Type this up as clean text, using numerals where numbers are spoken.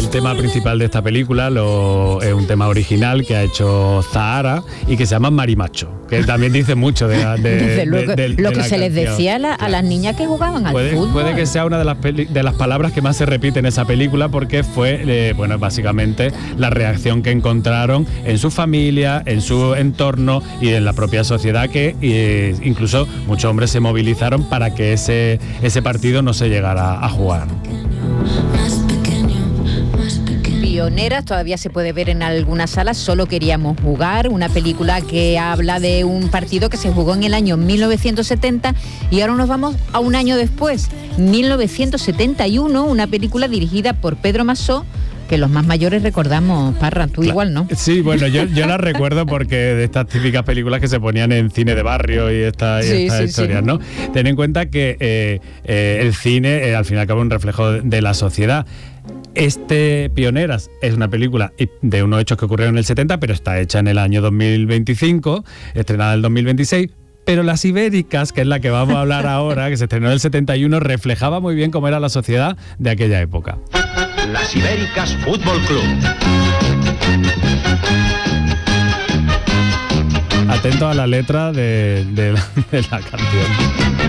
tema principal de esta película es un tema original que ha hecho Zahara y que se llama Marimacho, que también dice mucho de lo que se les decía a las niñas que jugaban al fútbol. Puede que sea una de las palabras que más se repite en esa película, porque fue, básicamente la reacción que encontraron en su familia, en su entorno y en la propia sociedad, que incluso muchos hombres se movilizaron para que ese partido no se llegara a jugar. Pioneras todavía se puede ver en algunas salas. Solo queríamos jugar, una película que habla de un partido que se jugó en el año 1970 y ahora nos vamos a un año después, 1971, una película dirigida por Pedro Masó, que los más mayores recordamos. Parra, tú igual, ¿no? Sí, bueno, yo la recuerdo porque de estas típicas películas que se ponían en cine de barrio y estas historias, ¿no? Ten en cuenta que el cine, al fin y al cabo, es un reflejo de la sociedad. Pioneras es una película de unos hechos que ocurrieron en el 70, pero está hecha en el año 2025, estrenada en el 2026. Pero Las Ibéricas, que es la que vamos a hablar ahora, que se estrenó en el 71, reflejaba muy bien cómo era la sociedad de aquella época. Las Ibéricas Fútbol Club. Atento a la letra de la canción.